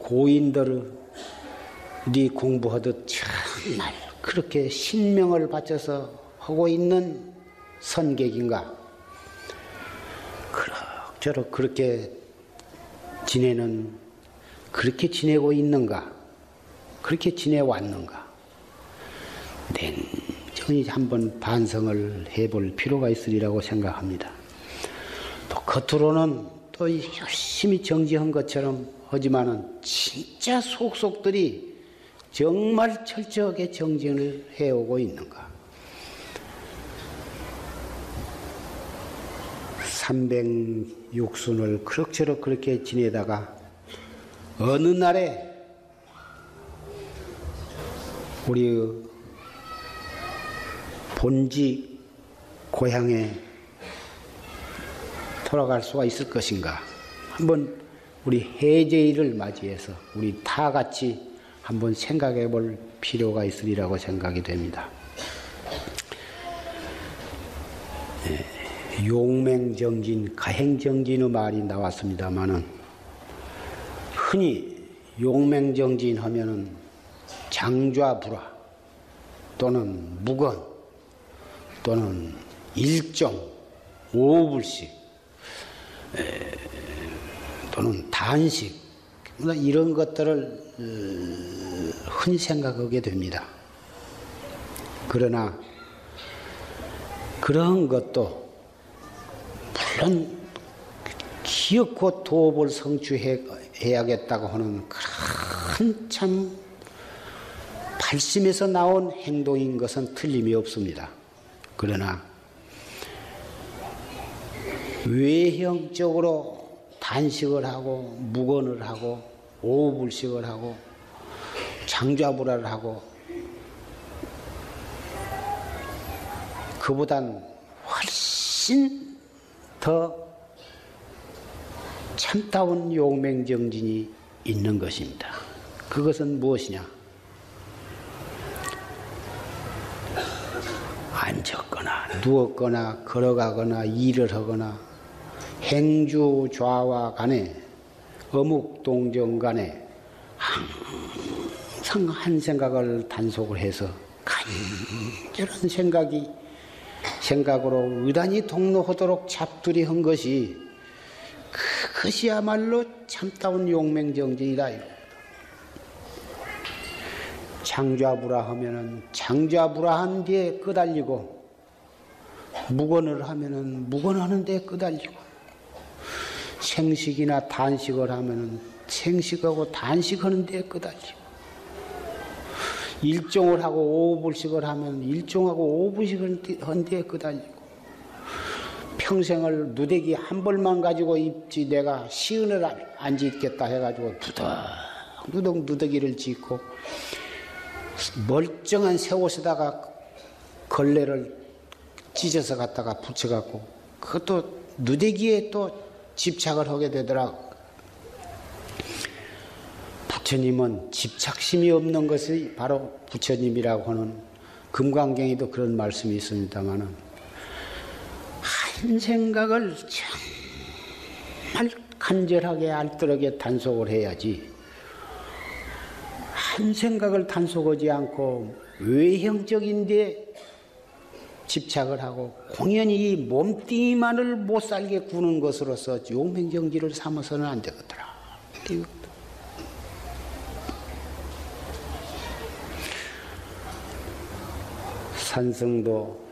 고인들이 공부하듯 정말 그렇게 신명을 바쳐서 하고 있는 선객인가? 그럭저럭 그렇게 그렇게 지내고 있는가? 그렇게 지내왔는가? 냉정히 한번 반성을 해볼 필요가 있으리라고 생각합니다. 또 겉으로는 또 열심히 정지한 것처럼 하지만은 진짜 속속들이 정말 철저하게 정진을 해오고 있는가? 306순을 그럭저럭 그렇게 지내다가 어느 날에 우리 본지 고향에 돌아갈 수가 있을 것인가? 한번 우리 해제일을 맞이해서 우리 다 같이 한번 생각해 볼 필요가 있으리라고 생각이 됩니다. 용맹정진, 가행정진의 말이 나왔습니다마는 흔히 용맹정진 하면은 장좌불화 또는 무건 또는 일정, 오불식 또는 단식 이런 것들을 흔히 생각하게 됩니다. 그러나 그런 것도 물론 기어코 도업을 성취해야겠다고 하는 큰 참 발심에서 나온 행동인 것은 틀림이 없습니다. 그러나 외형적으로 단식을 하고 무건을 하고 오불식을 하고 장좌불화를 하고 그보단 훨씬 더 참다운 용맹정진이 있는 것입니다. 그것은 무엇이냐? 앉았거나 누웠거나 걸어가거나 일을 하거나 행주 좌와 간에 어묵동정 간에 항상 한 생각을 단속을 해서 간절한 생각으로 의단이 통로하도록 잡두리 한 것이 그것이야말로 참다운 용맹정진이다. 장좌불화 하면은 장좌불화한 데에 끄달리고 무건을 하면은 무건하는 데에 끄달리고 생식이나 단식을 하면은 생식하고 단식하는 데에 끄달리고 일종을 하고 오불식을 하면 일종하고 오불식을 한 데에 끄달리고 평생을 누대기 한 벌만 가지고 입지 내가 시은을 안 짓겠다 해가지고 누덕 누더기를 짓고 멀쩡한 새 옷에다가 걸레를 찢어서 갖다가 붙여갖고 그것도 누대기에 또 집착을 하게 되더라고. 부처님은 집착심이 없는 것이 바로 부처님이라고 하는 금강경에도 그런 말씀이 있습니다마는 한 생각을 정말 간절하게 알뜰하게 단속을 해야지 한 생각을 단속하지 않고 외형적인 데 집착을 하고 공연히 몸뚱이만을 못 살게 구는 것으로서 용맹정지를 삼아서는 안 되겠더라. 산성도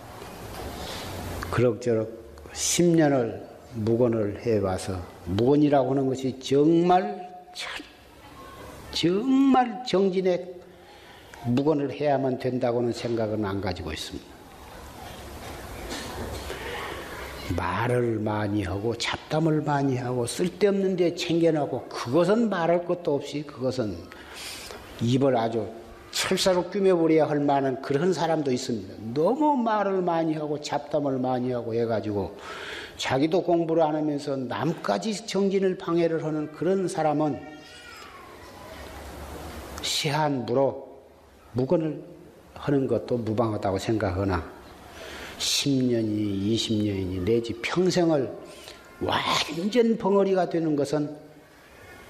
그럭저럭 10년을 무건을 해와서 무건이라고 하는 것이 정말 정진에 무건을 해야만 된다고는 생각은 안 가지고 있습니다. 말을 많이 하고 잡담을 많이 하고 쓸데없는 데 챙겨나고 그것은 말할 것도 없이 그것은 입을 아주 철사로 꾸며버려야 할 만한 그런 사람도 있습니다. 너무 말을 많이 하고 잡담을 많이 하고 해가지고 자기도 공부를 안 하면서 남까지 정진을 방해를 하는 그런 사람은 시한부로 무건을 하는 것도 무방하다고 생각하나 10년이니 20년이니 내지 평생을 완전 벙어리가 되는 것은